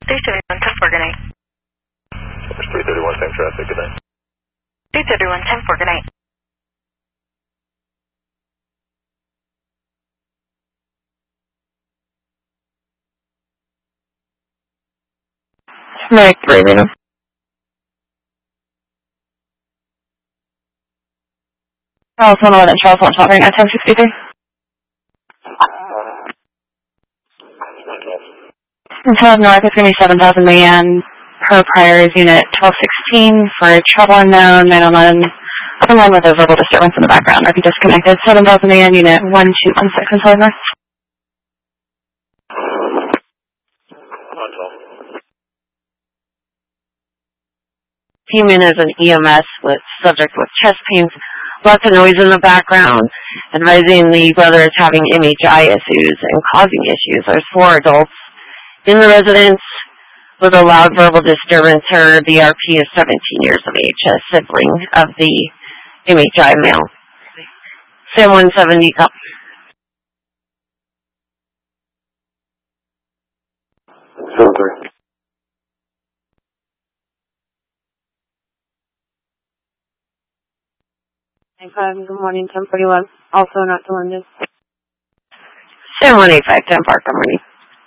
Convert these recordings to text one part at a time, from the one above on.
331, 10 for good night. 331, same traffic, good night. 331, 10 for good night. Mike 3, Reno. Oh, 111 Charles 112, right now, 1063. And 12 North is going to be 7,000 million per prior is unit 1216 for trouble unknown, 911. Other one with a verbal disturbance in the background. If you disconnected, 7,000 million unit 1216 and 12 North. Came in as an EMS with subject with chest pains, lots of noise in the background, advising the brother is having MHI issues and causing issues. There's 4 adults in the residence with a loud verbal disturbance. Her BRP is 17 years of age, a sibling of the MHI male. Sam 170 up. Good morning, 1041. Also not to London. Sam 185, 10 Park, good morning.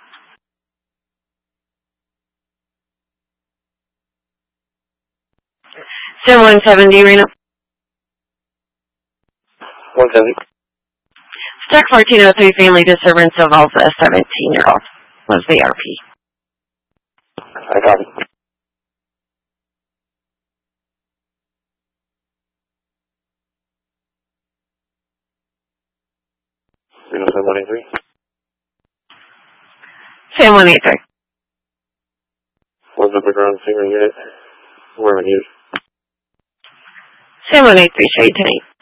Sam 170, Reno. 170. Stack 1403, family disturbance involves a 17-year-old. Was the RP. I copy. Reno 183. Sam 183. What's the background singer unit? Where am I needed? Sam 183, straight to me.